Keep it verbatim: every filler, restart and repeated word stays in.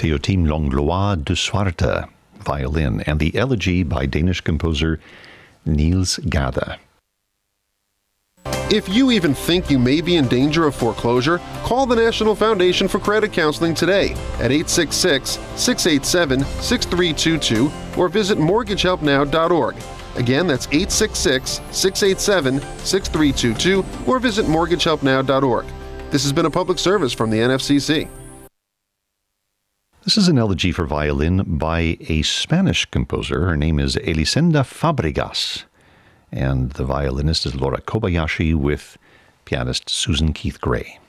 Théotime Langlois de Suarte, violin, and the Elegy by Danish composer Niels Gade. If you even think you may be in danger of foreclosure, call the National Foundation for Credit Counseling today at eight six six, six eight seven, six three two two or visit mortgage help now dot org. Again, that's eight six six, six eight seven, six three two two or visit mortgage help now dot org. This has been a public service from the N F C C. This is an elegy for violin by a Spanish composer. Her name is Elisenda Fabregas, and the violinist is Laura Kobayashi with pianist Susan Keith Gray.